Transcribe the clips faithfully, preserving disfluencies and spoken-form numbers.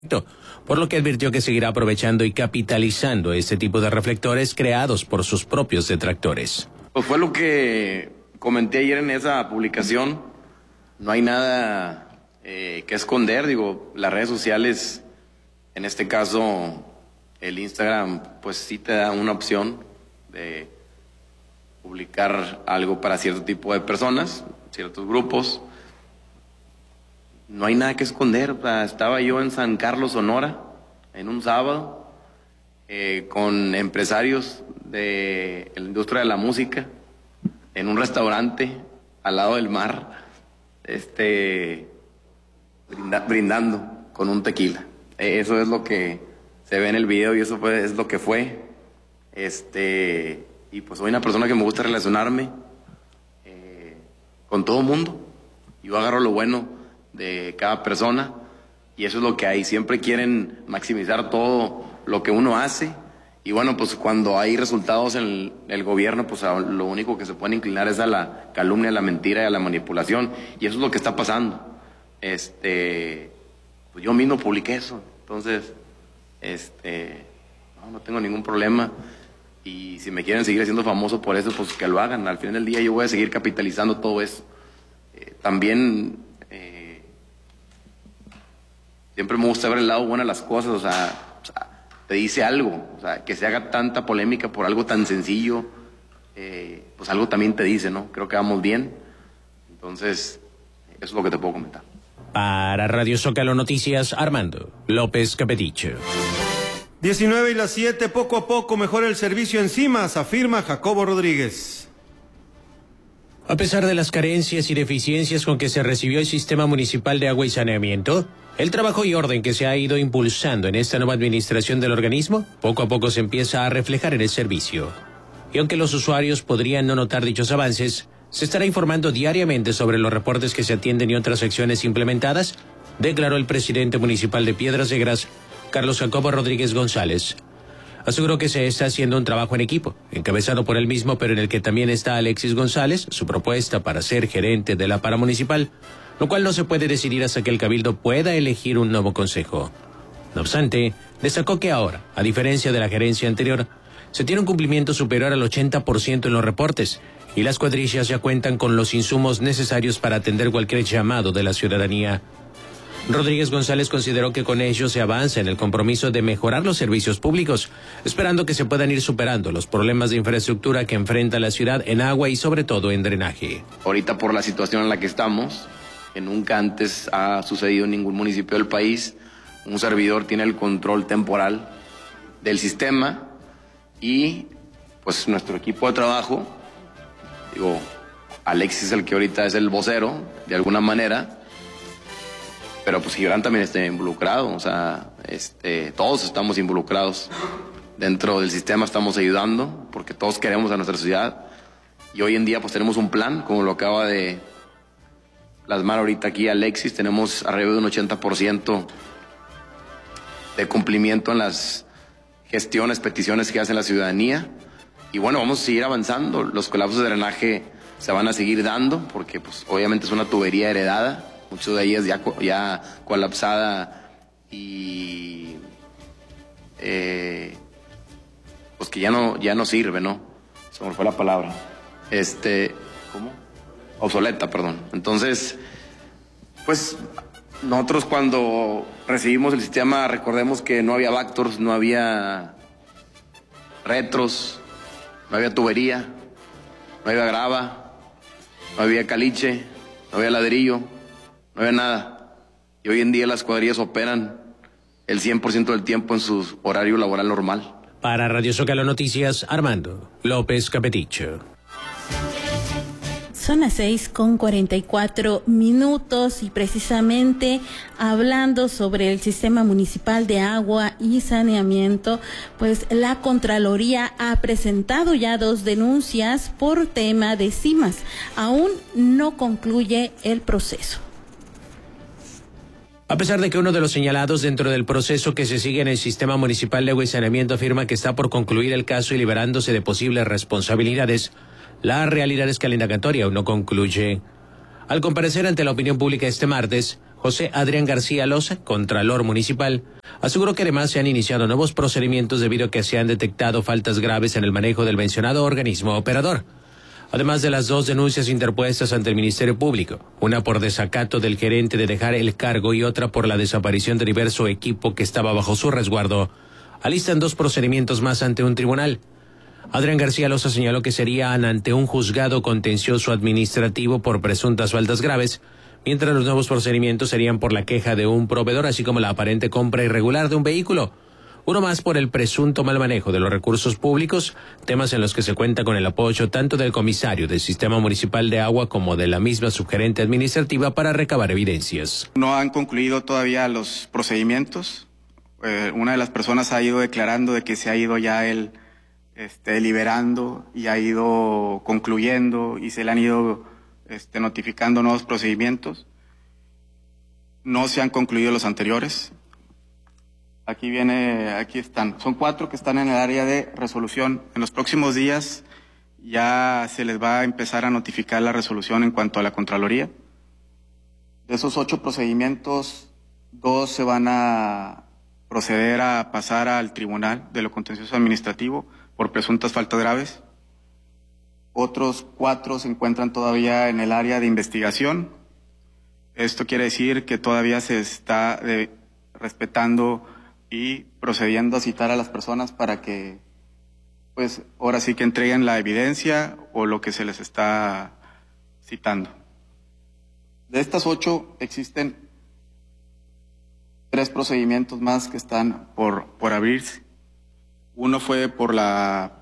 por lo que advirtió que seguirá aprovechando y capitalizando este tipo de reflectores creados por sus propios detractores. Pues fue lo que comenté ayer en esa publicación. No hay nada eh, que esconder, digo, las redes sociales, en este caso el Instagram, pues sí te da una opción de publicar algo para cierto tipo de personas, ciertos grupos. No hay nada que esconder. O sea, estaba yo en San Carlos, Sonora, en un sábado, eh, con empresarios de la industria de la música, en un restaurante al lado del mar, este, brinda, brindando con un tequila. Eh, eso es lo que se ve en el video y eso fue, es lo que fue. Este, y pues soy una persona que me gusta relacionarme eh, con todo el mundo. Yo agarro lo bueno de cada persona y eso es lo que hay. Siempre quieren maximizar todo lo que uno hace y bueno, pues cuando hay resultados en el, el gobierno, pues a lo único que se puede inclinar es a la calumnia, a la mentira y a la manipulación, y eso es lo que está pasando. Este, pues yo mismo publiqué eso, entonces este, no, no tengo ningún problema. Y si me quieren seguir haciendo famoso por eso, pues que lo hagan. Al final del día yo voy a seguir capitalizando todo eso. Eh, también eh, siempre me gusta ver el lado bueno de las cosas, o sea, o sea, te dice algo, o sea, que se haga tanta polémica por algo tan sencillo, eh, pues algo también te dice, ¿no? Creo que vamos bien. Entonces, eso es lo que te puedo comentar. Para Radio Zócalo Noticias, Armando López Capeticho. diecinueve y las siete, poco a poco mejora el servicio en Cimas, afirma Jacobo Rodríguez. A pesar de las carencias y deficiencias con que se recibió el Sistema Municipal de Agua y Saneamiento, el trabajo y orden que se ha ido impulsando en esta nueva administración del organismo, poco a poco se empieza a reflejar en el servicio. Y aunque los usuarios podrían no notar dichos avances, se estará informando diariamente sobre los reportes que se atienden y otras acciones implementadas, declaró el presidente municipal de Piedras Negras, Carlos Jacobo Rodríguez González. Aseguró que se está haciendo un trabajo en equipo, encabezado por él mismo, pero en el que también está Alexis González, su propuesta para ser gerente de la paramunicipal, lo cual no se puede decidir hasta que el Cabildo pueda elegir un nuevo consejo. No obstante, destacó que ahora, a diferencia de la gerencia anterior, se tiene un cumplimiento superior al ochenta por ciento en los reportes, y las cuadrillas ya cuentan con los insumos necesarios para atender cualquier llamado de la ciudadanía. Rodríguez González consideró que con ello se avanza en el compromiso de mejorar los servicios públicos, esperando que se puedan ir superando los problemas de infraestructura que enfrenta la ciudad en agua y sobre todo en drenaje. Ahorita por la situación en la que estamos, que nunca antes ha sucedido en ningún municipio del país, un servidor tiene el control temporal del sistema y pues nuestro equipo de trabajo, digo, Alexis es el que ahorita es el vocero, de alguna manera, pero pues Gibran también está involucrado, o sea, este, todos estamos involucrados dentro del sistema, estamos ayudando, porque todos queremos a nuestra ciudad, y hoy en día pues tenemos un plan, como lo acaba de plasmar ahorita aquí Alexis, tenemos alrededor de un ochenta por ciento de cumplimiento en las gestiones, peticiones que hace la ciudadanía, y bueno, vamos a seguir avanzando, los colapsos de drenaje se van a seguir dando, porque pues obviamente es una tubería heredada, muchas de ellas ya, ya colapsada y eh, pues que ya no, ya no sirve, ¿no? Se me fue la palabra. Este, ¿cómo? Obsoleta, perdón. Entonces, pues nosotros cuando recibimos el sistema, recordemos que no había Bactors, no había retros, no había tubería, no había grava, no había caliche, no había ladrillo, no había nada. Y hoy en día las cuadrillas operan el cien por ciento del tiempo en su horario laboral normal. Para Radio Zócalo Noticias, Armando López Capeticho. Son las seis con cuarenta y cuatro minutos y precisamente hablando sobre el Sistema Municipal de Agua y Saneamiento, pues la Contraloría ha presentado ya dos denuncias por tema de Cimas. Aún no concluye el proceso. A pesar de que uno de los señalados dentro del proceso que se sigue en el Sistema Municipal de Agua y Saneamiento afirma que está por concluir el caso y liberándose de posibles responsabilidades, la realidad es que la indagatoria aún no concluye. Al comparecer ante la opinión pública este martes, José Adrián García Loza, Contralor Municipal, aseguró que además se han iniciado nuevos procedimientos debido a que se han detectado faltas graves en el manejo del mencionado organismo operador. Además de las dos denuncias interpuestas ante el Ministerio Público, una por desacato del gerente de dejar el cargo y otra por la desaparición de diverso equipo que estaba bajo su resguardo, alistan dos procedimientos más ante un tribunal. Adrián García Loza señaló que serían ante un juzgado contencioso administrativo por presuntas faltas graves, mientras los nuevos procedimientos serían por la queja de un proveedor, así como la aparente compra irregular de un vehículo. Uno más por el presunto mal manejo de los recursos públicos, temas en los que se cuenta con el apoyo tanto del comisario del Sistema Municipal de Agua como de la misma subgerente administrativa para recabar evidencias. No han concluido todavía los procedimientos. Eh, una de las personas ha ido declarando de que se ha ido ya él este, liberando y ha ido concluyendo y se le han ido este, notificando nuevos procedimientos. No se han concluido los anteriores. Aquí viene, aquí están. Son cuatro que están en el área de resolución. En los próximos días ya se les va a empezar a notificar la resolución en cuanto a la Contraloría. De esos ocho procedimientos, dos se van a proceder a pasar al Tribunal de lo Contencioso Administrativo por presuntas faltas graves. Otros cuatro se encuentran todavía en el área de investigación. Esto quiere decir que todavía se está de, respetando y procediendo a citar a las personas para que, pues, ahora sí que entreguen la evidencia o lo que se les está citando. De estas ocho existen tres procedimientos más que están por, por abrirse. Uno fue por la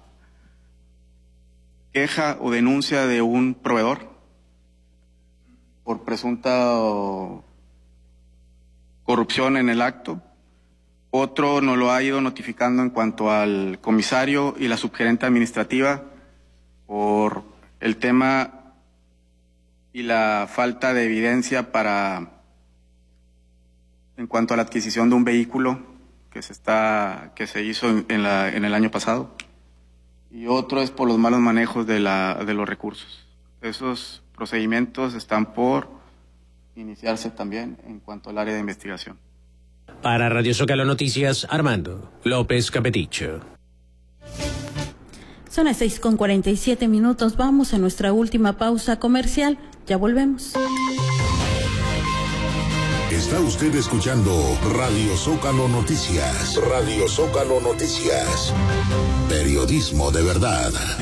queja o denuncia de un proveedor por presunta corrupción en el acto. Otro nos lo ha ido notificando en cuanto al comisario y la subgerente administrativa por el tema y la falta de evidencia para en cuanto a la adquisición de un vehículo que se está que se hizo en, en, la, en el año pasado. Y otro es por los malos manejos de la de los recursos. Esos procedimientos están por iniciarse también en cuanto al área de investigación. Para Radio Zócalo Noticias, Armando López Capeticho. Son las seis con cuarenta y siete minutos. Vamos a nuestra última pausa comercial. Ya volvemos. Está usted escuchando Radio Zócalo Noticias. Radio Zócalo Noticias. Periodismo de verdad.